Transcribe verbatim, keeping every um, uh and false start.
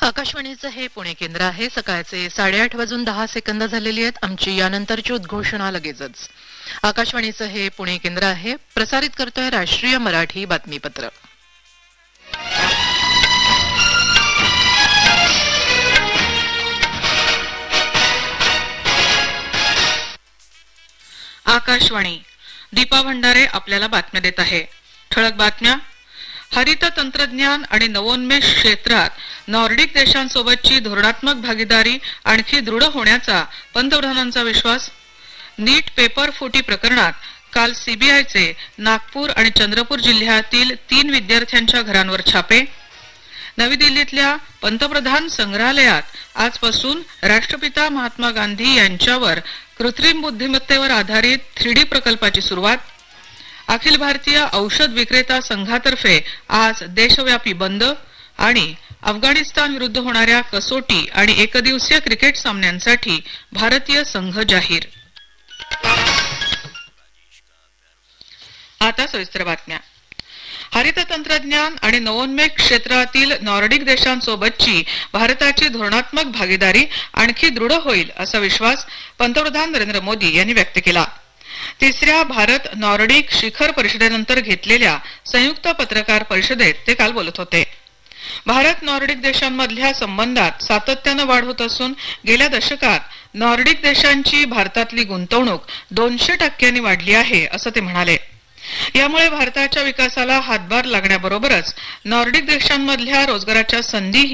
आकाशवाणीचं हे पुणे केंद्र आहे. सकाळचे साडेआठ वाजून दहा सेकंद झालेली आहेत. आमची यानंतरची उद्घोषणा लगेचच. आकाशवाणीचं हे पुणे केंद्र आहे. प्रसारित करतोय राष्ट्रीय मराठी बातमीपत्र. आकाशवाणी. दीपा भंडारे आपल्याला बातम्या देत आहे. ठळक बातम्या. हरित तंत्रज्ञान आणि नवोन्मेष क्षेत्रात नॉर्डिक देशांसोबतची धोरणात्मक भागीदारी आणखी दृढ होण्याचा पंतप्रधानांचा विश्वास. नीट पेपर फुटी प्रकरणात काल सीबीआयचे नागपूर आणि चंद्रपूर जिल्ह्यातील तीन विद्यार्थ्यांच्या घरांवर छापे. नवी दिल्लीतल्या पंतप्रधान संग्रहालयात आजपासून राष्ट्रपिता महात्मा गांधी यांच्यावर कृत्रिम बुद्धिमत्तेवर आधारित थ्री डी प्रकल्पाची सुरुवात. अखिल भारतीय औषध विक्रेता संघातर्फे आज देशव्यापी बंद. आणि अफगाणिस्तान विरुद्ध होणाऱ्या कसोटी आणि एकदिवसीय क्रिकेट सामन्यांसाठी भारतीय संघ जाहीर. आता सविस्तर बातम्या. हरित तंत्रज्ञान आणि नवोन्मेष क्षेत्रातील नॉर्डिक देशांसोबतची भारताची धोरणात्मक भागीदारी आणखी दृढ होईल असा विश्वास पंतप्रधान नरेंद्र मोदी यांनी व्यक्त केला. तिसऱ्या भारत नॉर्डिक शिखर परिषदेनंतर घेतलेल्या संयुक्त पत्रकार परिषदेत ते काल बोलत होते. भारत नॉर्डिक देशांमधल्या संबंधात सातत्यानं वाढ होत असून गेल्या दशकात नॉर्डिक देशांची भारतातली गुंतवणूक दोनशे टक्क्यांनी वाढली आहे असं ते म्हणाले. यामुळे भारताच्या विकासाला हातभार लागण्याबरोबरच नॉर्डिक देशांमधल्या रोजगाराच्या संधीही